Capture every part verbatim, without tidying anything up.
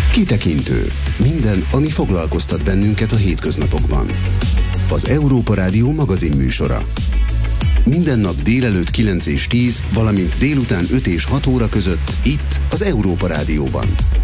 Kitekintő. Minden, ami foglalkoztat bennünket a hétköznapokban. Az Európa Rádió magazinműsora. Minden nap délelőtt kilenc és tíz, valamint délután öt és hat óra között itt az Európa Rádióban.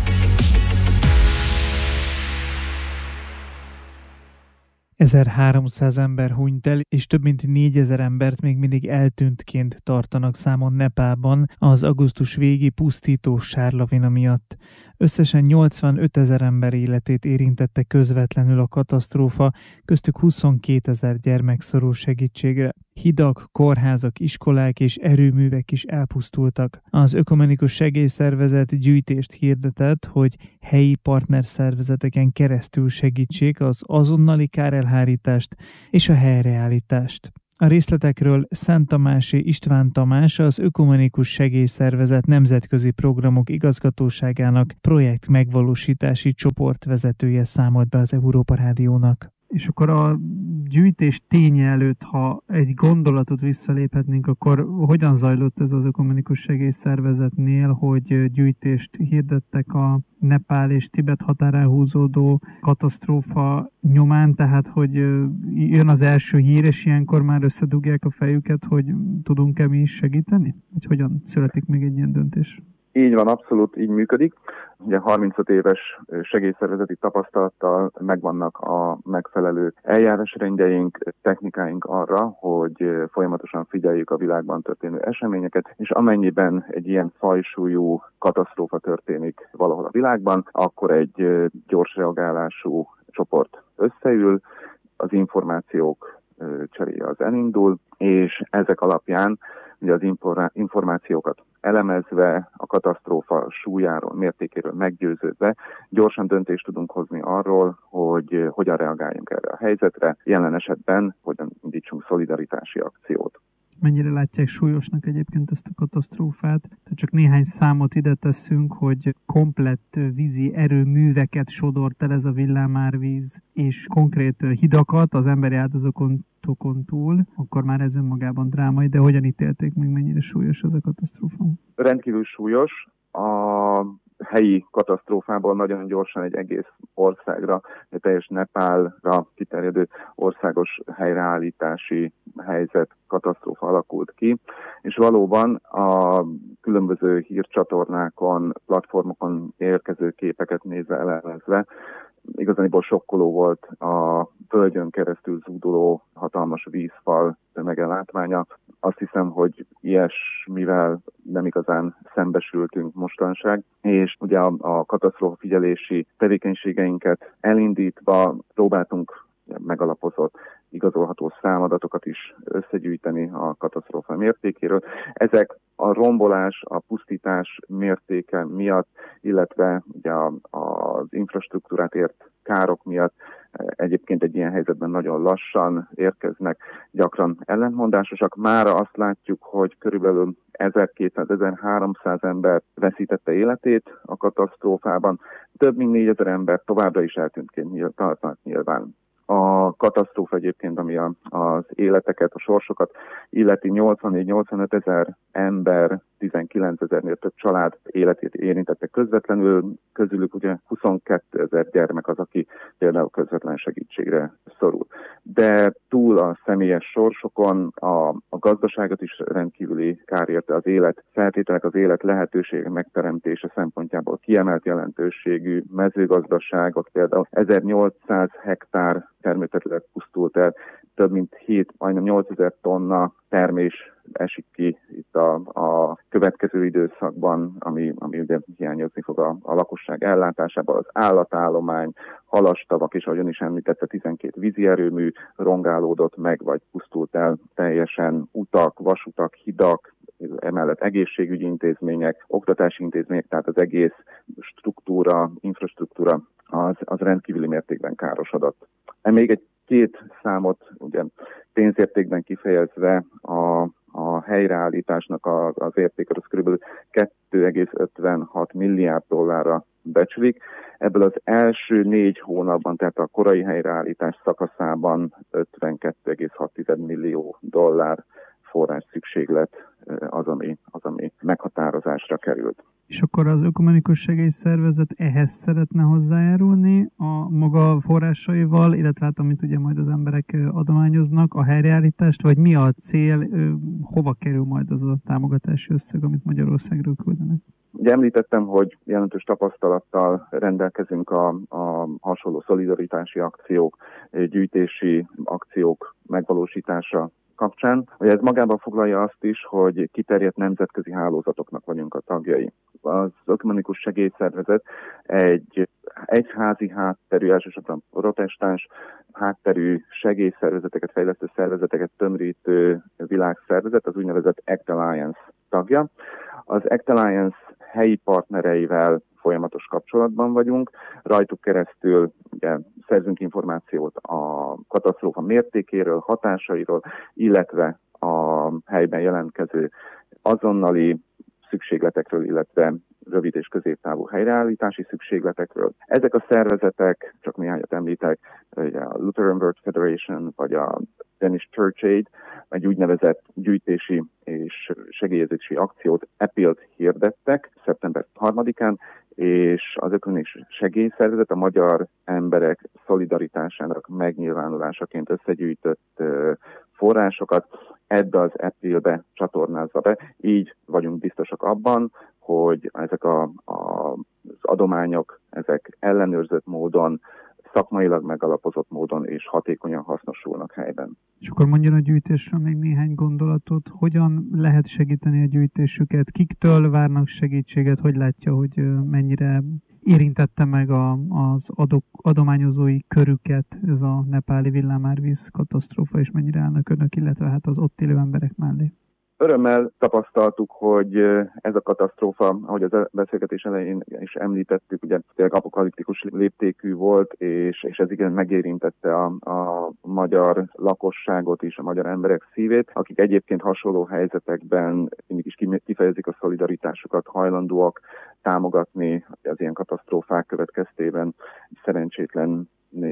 ezerháromszáz ember hunyt el, és több mint négyezer embert még mindig eltűntként tartanak számon Nepálban az augusztus végi pusztító sárlavina miatt. Összesen nyolcvanötezer ember életét érintette közvetlenül a katasztrófa, köztük huszonkétezer gyermek szorul segítségre. Hidak, kórházak, iskolák és erőművek is elpusztultak. Az Ökumenikus Segélyszervezet gyűjtést hirdetett, hogy helyi partnerszervezeteken keresztül segítsék az azonnali kárelhárítást és a helyreállítást. A részletekről Szent Tamási István Tamás, az Ökumenikus Segélyszervezet nemzetközi programok igazgatóságának projekt megvalósítási csoportvezetője számolt be az Európa Rádiónak. És akkor a gyűjtés ténye előtt, ha egy gondolatot visszaléphetnénk, akkor hogyan zajlott ez az Ökumenikus Segélyszervezetnél, hogy gyűjtést hirdettek a Nepál és Tibet határán húzódó katasztrófa nyomán, tehát hogy jön az első hír, és ilyenkor már összedugják a fejüket, hogy tudunk-e mi is segíteni? Hogy hogyan születik még egy ilyen döntés? Így van, abszolút így működik. Ugye harmincöt éves segélyszervezeti tapasztalattal megvannak a megfelelő eljárásrendjeink, technikáink arra, hogy folyamatosan figyeljük a világban történő eseményeket, és amennyiben egy ilyen fajsúlyú katasztrófa történik valahol a világban, akkor egy gyors reagálású csoport összeül, az információk cseréje az elindul, és ezek alapján ugye az információkat elemezve, a katasztrófa súlyáról, mértékéről meggyőződve, gyorsan döntést tudunk hozni arról, hogy hogyan reagáljunk erre a helyzetre, jelen esetben hogyan indítsunk szolidaritási akciót. Mennyire látják súlyosnak egyébként ezt a katasztrófát? Tehát csak néhány számot ide teszünk, hogy komplett vízi erőműveket sodort el ez a villámárvíz, és konkrét hidakat az emberi áldozatokon túl, akkor már ez önmagában drámai, de hogyan ítélték meg, mennyire súlyos ez a katasztrófa? Rendkívül súlyos. A helyi katasztrófából nagyon gyorsan egy egész országra, egy teljes Nepálra kiterjedő országos helyreállítási helyzet, katasztrófa alakult ki, és valóban a különböző hírcsatornákon, platformokon érkező képeket nézve, elemezve, igazából sokkoló volt a földön keresztül zúduló hatalmas vízfal tömege látványa. Azt hiszem, hogy ilyesmivel nem igazán szembesültünk mostanság, és ugye a, a katasztrófa figyelési tevékenységeinket elindítva próbáltunk megalapozott, igazolható számadatokat is összegyűjteni a katasztrófa mértékéről. Ezek a rombolás, a pusztítás mértéke miatt, illetve ugye az infrastruktúrát ért károk miatt egyébként egy ilyen helyzetben nagyon lassan érkeznek, gyakran ellentmondásosak. Mára azt látjuk, hogy körülbelül ezerkétszáz-ezerháromszáz ember veszítette életét a katasztrófában, több mint négyezer ember továbbra is eltűntként tartanak nyilván. A katasztrófa egyébként, ami a, az életeket, a sorsokat illeti, nyolcvannégy-nyolcvanöt ezer ember, tizenkilencezernél több család életét érintette közvetlenül, közülük ugye huszonkétezer gyermek az, aki például közvetlen segítségre szorul. De túl a személyes sorsokon a, a gazdaságot is rendkívüli kár érte, az élet feltételek, az élet lehetőségek megteremtése szempontjából kiemelt jelentőségű mezőgazdaságok, például ezernyolcszáz hektár termőterület pusztult el, több mint hét, majdnem nyolcezer tonna termés esik ki itt a, a következő időszakban, ami, ami ugye hiányozni fog a, a lakosság ellátásában, az állatállomány, halastavak, és ahogyan is említette, tizenkét vízi erőmű rongálódott meg, vagy pusztult el teljesen, utak, vasutak, hidak, emellett egészségügyi intézmények, oktatási intézmények, tehát az egész struktúra, infrastruktúra az, az rendkívüli mértékben károsodott. Még egy két számot ugye pénzértékben kifejezve a, a helyreállításnak a, az értéke az kb. kettő egész ötvenhat milliárd dollárra becslik. Ebből az első négy hónapban, tehát a korai helyreállítás szakaszában ötvenkettő egész hat millió dollár forrás szükséglet az, ami, az, ami meghatározásra került. És akkor az Ökumenikus Segélyszervezet ehhez szeretne hozzájárulni a maga forrásaival, illetve hát amit ugye majd az emberek adományoznak, a helyreállítást, vagy mi a cél, hova kerül majd az a támogatási összeg, amit Magyarországról küldenek? Ugye említettem, hogy jelentős tapasztalattal rendelkezünk a, a hasonló szolidaritási akciók, gyűjtési akciók megvalósítása kapcsán, hogy ez magában foglalja azt is, hogy kiterjedt nemzetközi hálózatoknak vagyunk a tagjai. Az Ökumenikus Segélyszervezet egy egyházi hátterű, elsősorban protestáns hátterű segélyszervezeteket, fejlesztő szervezeteket tömörítő világszervezet, az úgynevezett ACT Alliance tagja. Az ACT Alliance helyi partnereivel folyamatos kapcsolatban vagyunk, rajtuk keresztül ugye, szerzünk információt a katasztrófa mértékéről, hatásairól, illetve a helyben jelentkező azonnali szükségletekről, illetve rövid és középtávú helyreállítási szükségletekről. Ezek a szervezetek, csak néhányat említek, ugye a Lutheran World Federation, vagy a Danish Church Aid, egy úgynevezett gyűjtési és segélyezési akciót, Appeal-t hirdettek szeptember harmadikán, és az Ökumenikus Segélyszervezet a magyar emberek szolidaritásának megnyilvánulásaként összegyűjtött forrásokat ebbe az Appeal-be csatornázza be. Így vagyunk biztosak abban, hogy ezek a, a, az adományok, ezek ellenőrzött módon, szakmailag megalapozott módon és hatékonyan hasznosulnak helyben. És akkor mondjon a gyűjtésről még néhány gondolatot. Hogyan lehet segíteni a gyűjtésüket? Kiktől várnak segítséget? Hogy látja, hogy mennyire érintette meg a, az adok, adományozói körüket ez a nepáli villámárvíz katasztrófa, és mennyire állnak önök, illetve hát az ott élő emberek mellé? Örömmel tapasztaltuk, hogy ez a katasztrófa, ahogy az beszélgetés elején is említettük, ugye tényleg apokaliptikus léptékű volt, és, és ez igen megérintette a, a magyar lakosságot is, a magyar emberek szívét, akik egyébként hasonló helyzetekben mindig is kifejezik a szolidaritásukat, hajlandóak támogatni az ilyen katasztrófák következtében szerencsétlen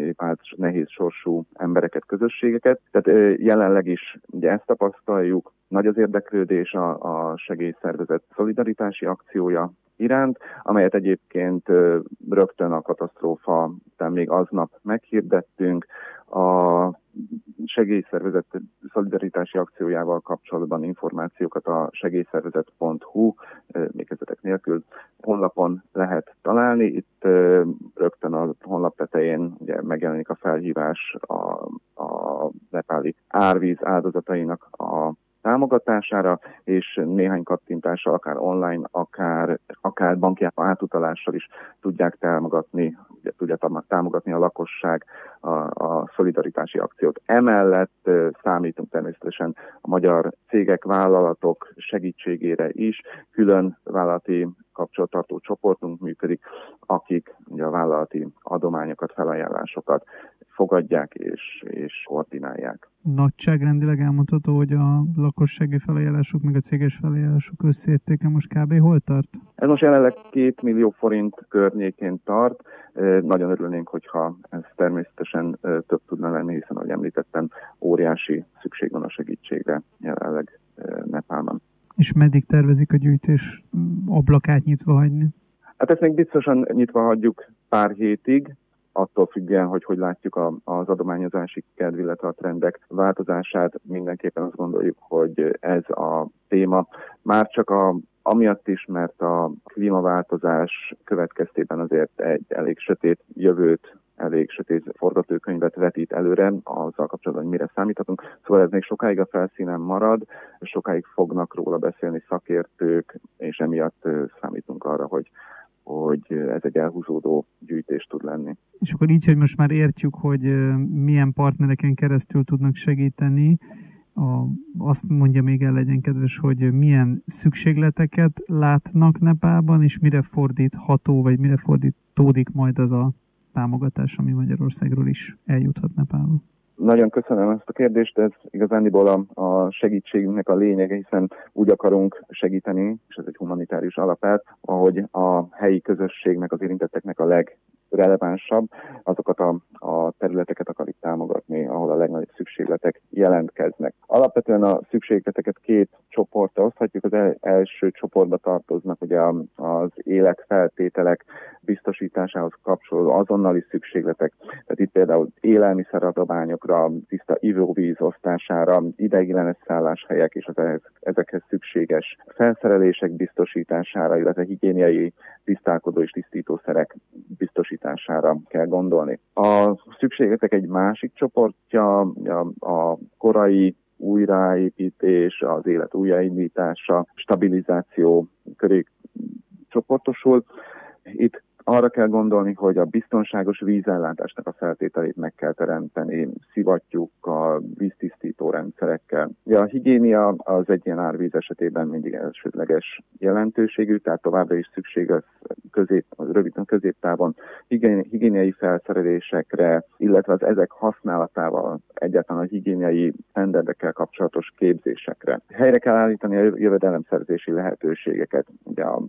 nehéz sorsú embereket, közösségeket. Tehát jelenleg is ugye ezt tapasztaljuk, nagy az érdeklődés a, a segélyszervezet szolidaritási akciója iránt, amelyet egyébként rögtön a katasztrófa után még aznap meghirdettünk. A segélyszervezet szolidaritási akciójával kapcsolatban információkat a segélyszervezet pont hu, még kezdetek nélkül, honlapon lehet találni. Itt rögtön a honlap tetején ugye megjelenik a felhívás a, a nepáli árvíz áldozatainak a támogatására, és néhány kattintással, akár online, akár, akár banki átutalással is tudják támogatni, ugye, tudja támogatni a lakosság a, a szolidaritási akciót. Emellett számítunk természetesen a magyar cégek, vállalatok segítségére is, külön vállalati kapcsolattartó csoportunk működik, akik ugye a vállalati adományokat, felajánlásokat fogadják és, és koordinálják. Nagyságrendileg elmondható, hogy a lakossági felajánlások meg a céges felajánlások összértéke most kb. Hol tart? Ez most jelenleg két millió forint környékén tart. Nagyon örülnénk, hogyha ez természetesen több tudna lenni, hiszen, ahogy említettem, óriási szükség van a segítségre jelenleg Nepálban. És meddig tervezik a gyűjtés ablakát nyitva hagyni? Hát ezt még biztosan nyitva hagyjuk pár hétig, attól függően, hogy hogy látjuk a, az adományozási kedv, illetve a trendek változását. Mindenképpen azt gondoljuk, hogy ez a téma már csak a, amiatt is, mert a klímaváltozás következtében azért egy elég sötét jövőt, elég sötét forgatókönyvet vetít előre, azzal kapcsolatban, hogy mire számíthatunk. Szóval ez még sokáig a felszínen marad, sokáig fognak róla beszélni szakértők, és emiatt számítunk arra, hogy hogy ez egy elhúzódó gyűjtés tud lenni. És akkor így, hogy most már értjük, hogy milyen partnereken keresztül tudnak segíteni, a, azt mondja még el, legyen kedves, hogy milyen szükségleteket látnak Nepálban, és mire fordítható, vagy mire fordítódik majd az a támogatás, ami Magyarországról is eljuthat Nepálba. Nagyon köszönöm ezt a kérdést, ez igazániból a, a segítségünknek a lényege, hiszen úgy akarunk segíteni, és ez egy humanitárius alapelv, ahogy a helyi közösségnek, az érintetteknek a legrelevánsabb, azokat a, a területeket akarjuk támogatni, ahol a legnagyobb szükségletek jelentkeznek. Alapvetően a szükségleteket két csoportra oszthatjuk. Az első csoportba tartoznak ugye az életfeltételek biztosításához kapcsolódó azonnali szükségletek, tehát itt például élelmiszeradományokra, tiszta ivóvíz osztására, ideiglenes szálláshelyek és az ezekhez szükséges felszerelések biztosítására, illetve higiéniai tisztálkodó és tisztítószerek biztosítására kell gondolni. A szükségletek egy másik csoportja a korai újraépítés, az élet újraindítása, stabilizáció köré csoportosul. Itt arra kell gondolni, hogy a biztonságos vízellátásnak a feltételét meg kell teremteni szivattyúkkal, víztisztító rendszerekkel. Ja, a higiénia az egy ilyen árvíz esetében mindig elsődleges jelentőségű, tehát továbbra is szükség az közép, röviden középtávon higiéniai felszerelésekre, illetve az ezek használatával egyáltalán a higiéniai standardekkel kapcsolatos képzésésekre. Helyre kell állítani a jövedelemszerzési lehetőségeket. Ugye a,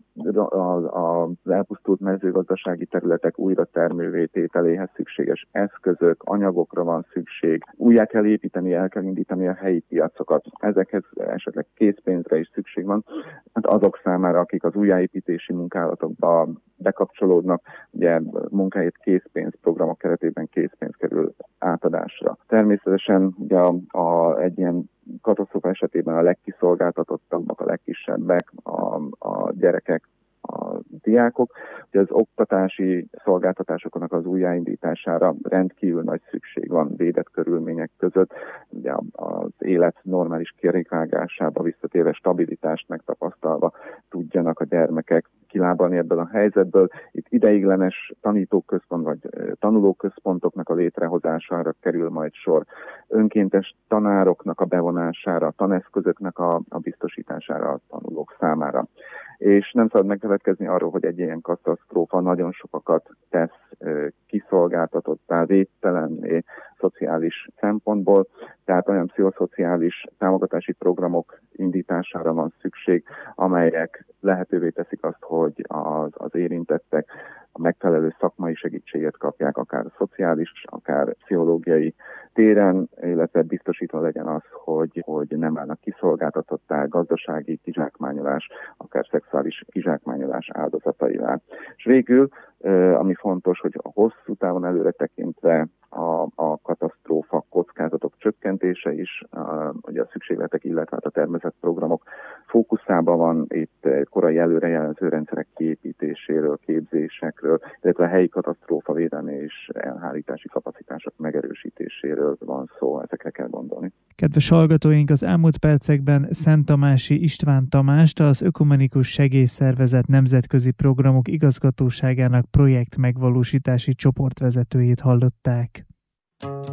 a, a, az elpusztult mezőgazdasági területek újra termővé tételéhez szükséges eszközök, anyagokra van szükség, újjá kell építeni, el kell indítani a helyi piacokat. Ezekhez esetleg készpénzre is szükség van. Hát azok számára, akik az újjáépítési munkálatokba bekapcsolódnak, ugye munkahelyet készpénz programok keretében készpénz kerül átadásra. Természetesen ugye a, a, egy ilyen katasztrófa esetében a legkiszolgáltatottabbak, a legkisebbek, a, a gyerekek, a diákok, hogy az oktatási szolgáltatásoknak az újjáindítására rendkívül nagy szükség van védett körülmények között. Ugye az élet normális kerékvágásába visszatérve stabilitást megtapasztalva tudjanak a gyermekek kilábalni ebből a helyzetből. Itt ideiglenes tanítóközpont vagy tanulóközpontoknak a létrehozására kerül majd sor. Önkéntes tanároknak a bevonására, taneszközöknek a, a biztosítására a tanulók számára. És nem szabad megfeledkezni arról, hogy egy ilyen katasztrófa nagyon sokakat tesz kiszolgáltatottá, védtelenné szociális szempontból, tehát olyan pszichoszociális támogatási programok indítására van szükség, amelyek lehetővé teszik azt, hogy az, az érintettek a megfelelő szakmai segítséget kapják, akár szociális, akár pszichológiai téren, illetve biztosítva legyen az, hogy, hogy nem állnak kiszolgáltatottá gazdasági kizsákmányolás, akár szexuális kizsákmányolás áldozataivá. És végül, ami fontos, hogy a hosszú távon előre tekintve a, a katasztrófa kockázatok csökkentése is, a, ugye a szükségletek, illetve a tervezett programok fókuszában van, itt korai előrejelző rendszerek kiépítéséről, képzésekről, illetve a helyi katasztrófa védelmi és elhárítási kapacitások megerősítéséről van szó, ezekre kell gondolni. Kedves hallgatóink, az elmúlt percekben Szent Tamási István Tamást, az Ökumenikus Segélyszervezet nemzetközi programok igazgatóságának projekt megvalósítási csoportvezetőjét hallották.